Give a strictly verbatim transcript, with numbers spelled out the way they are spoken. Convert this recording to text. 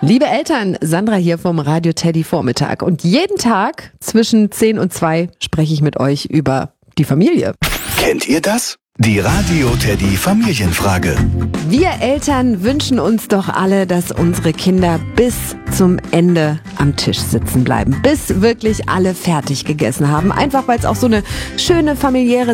Liebe Eltern, Sandra hier vom Radio Teddy Vormittag. Und jeden Tag zwischen zehn und zwei spreche ich mit euch über die Familie. Kennt ihr das? Die Radio Teddy Familienfrage. Wir Eltern wünschen uns doch alle, dass unsere Kinder bis zum Ende am Tisch sitzen bleiben. Bis wirklich alle fertig gegessen haben. Einfach weil es auch so eine schöne familiäre